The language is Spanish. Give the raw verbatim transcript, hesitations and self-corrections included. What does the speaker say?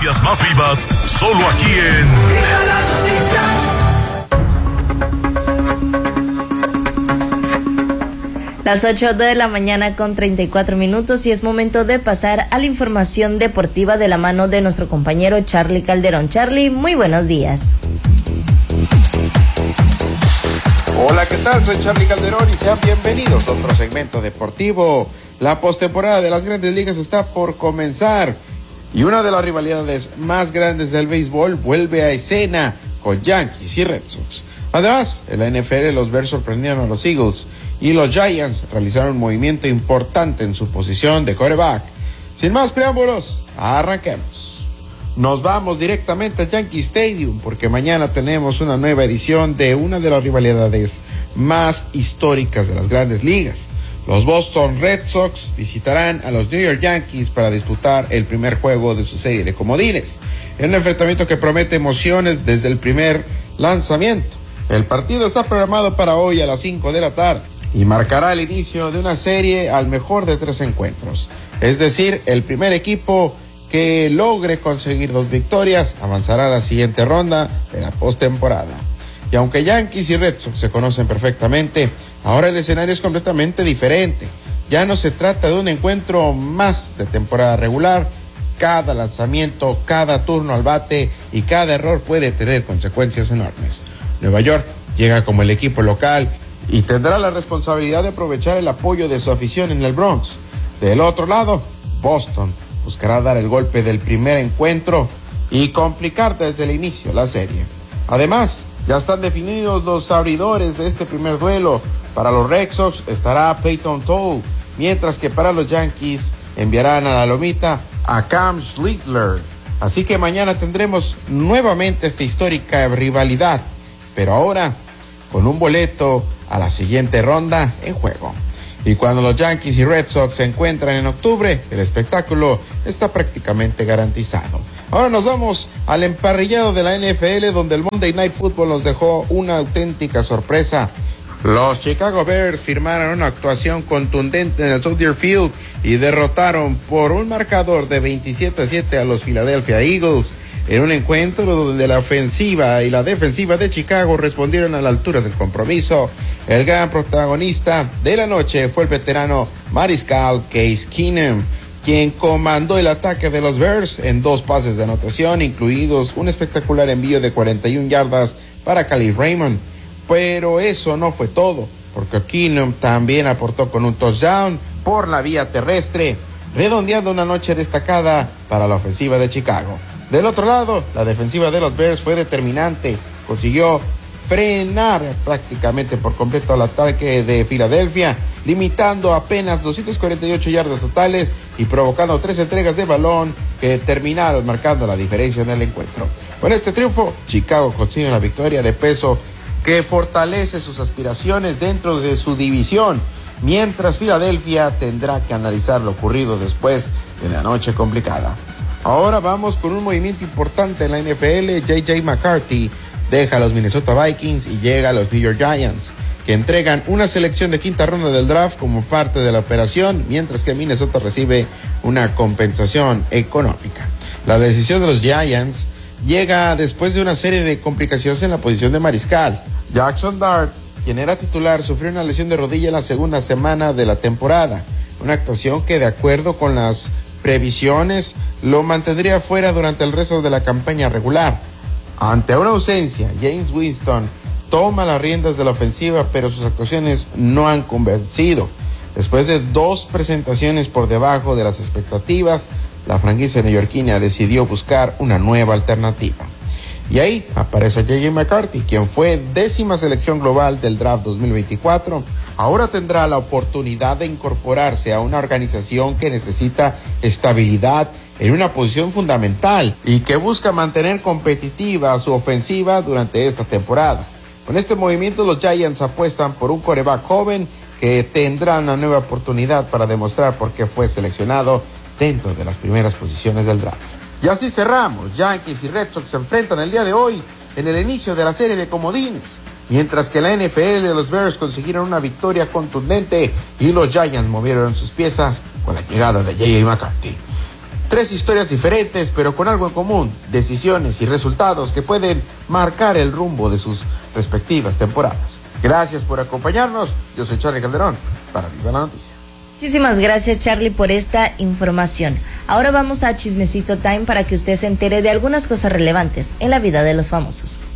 noticias más vivas, solo aquí en Las ocho de la mañana con treinta y cuatro minutos y es momento de pasar a la información deportiva de la mano de nuestro compañero Charlie Calderón. Charlie, muy buenos días. Hola, ¿qué tal? Soy Charlie Calderón y sean bienvenidos a otro segmento deportivo. La postemporada de las Grandes Ligas está por comenzar y una de las rivalidades más grandes del béisbol vuelve a escena con Yankees y Red Sox. Además, en la N F L los Bears sorprendieron a los Eagles y los Giants realizaron un movimiento importante en su posición de quarterback. Sin más preámbulos, arranquemos. Nos vamos directamente a Yankee Stadium porque mañana tenemos una nueva edición de una de las rivalidades más históricas de las Grandes Ligas. Los Boston Red Sox visitarán a los New York Yankees para disputar el primer juego de su serie de comodines. En un enfrentamiento que promete emociones desde el primer lanzamiento. El partido está programado para hoy a las cinco de la tarde y marcará el inicio de una serie al mejor de tres encuentros. Es decir, el primer equipo que logre conseguir dos victorias avanzará a la siguiente ronda de la postemporada. Y aunque Yankees y Red Sox se conocen perfectamente, ahora el escenario es completamente diferente. Ya no se trata de un encuentro más de temporada regular. Cada lanzamiento, cada turno al bate y cada error puede tener consecuencias enormes. Nueva York llega como el equipo local y tendrá la responsabilidad de aprovechar el apoyo de su afición en el Bronx. Del otro lado, Boston buscará dar el golpe del primer encuentro y complicar desde el inicio la serie. Además, ya están definidos los abridores de este primer duelo. Para los Red Sox estará Peyton Toll, mientras que para los Yankees enviarán a la lomita a Cam Schlittler. Así que mañana tendremos nuevamente esta histórica rivalidad, pero ahora con un boleto a la siguiente ronda en juego. Y cuando los Yankees y Red Sox se encuentran en octubre, el espectáculo está prácticamente garantizado. Ahora nos vamos al emparrillado de la N F L, donde el Monday Night Football nos dejó una auténtica sorpresa. Los Chicago Bears firmaron una actuación contundente en el Soldier Field y derrotaron por un marcador de veintisiete a siete a los Philadelphia Eagles, en un encuentro donde la ofensiva y la defensiva de Chicago respondieron a la altura del compromiso. El gran protagonista de la noche fue el veterano mariscal Case Keenum, quien comandó el ataque de los Bears en dos pases de anotación, incluidos un espectacular envío de cuarenta y una yardas para Khalil Raymond. Pero eso no fue todo, porque Keenum también aportó con un touchdown por la vía terrestre, redondeando una noche destacada para la ofensiva de Chicago. Del otro lado, la defensiva de los Bears fue determinante, consiguió frenar prácticamente por completo el ataque de Filadelfia, limitando apenas doscientas cuarenta y ocho yardas totales y provocando tres entregas de balón que terminaron marcando la diferencia en el encuentro. Con este triunfo, Chicago consigue una victoria de peso que fortalece sus aspiraciones dentro de su división, mientras Filadelfia tendrá que analizar lo ocurrido después de la noche complicada. Ahora vamos con un movimiento importante en la N F L. J J McCarthy deja a los Minnesota Vikings y llega a los New York Giants, que entregan una selección de quinta ronda del draft como parte de la operación, mientras que Minnesota recibe una compensación económica. La decisión de los Giants llega después de una serie de complicaciones en la posición de mariscal. Jackson Dart, quien era titular, sufrió una lesión de rodilla en la segunda semana de la temporada, una actuación que, de acuerdo con las previsiones, lo mantendría fuera durante el resto de la campaña regular. Ante una ausencia, James Winston toma las riendas de la ofensiva, pero sus actuaciones no han convencido. Después de dos presentaciones por debajo de las expectativas, la franquicia neoyorquina decidió buscar una nueva alternativa. Y ahí aparece J J McCarthy, quien fue décima selección global del draft dos mil veinticuatro. Ahora tendrá la oportunidad de incorporarse a una organización que necesita estabilidad en una posición fundamental y que busca mantener competitiva su ofensiva durante esta temporada. Con este movimiento, los Giants apuestan por un quarterback joven que tendrá una nueva oportunidad para demostrar por qué fue seleccionado dentro de las primeras posiciones del draft. Y así cerramos. Yankees y Red Sox se enfrentan el día de hoy en el inicio de la serie de comodines, mientras que la N F L, los Bears consiguieron una victoria contundente y los Giants movieron sus piezas con la llegada de J J McCarthy. Tres historias diferentes, pero con algo en común, decisiones y resultados que pueden marcar el rumbo de sus respectivas temporadas. Gracias por acompañarnos. Yo soy Charlie Calderón, para Viva la Noticia. Muchísimas gracias, Charlie, por esta información. Ahora vamos a Chismecito Time para que usted se entere de algunas cosas relevantes en la vida de los famosos.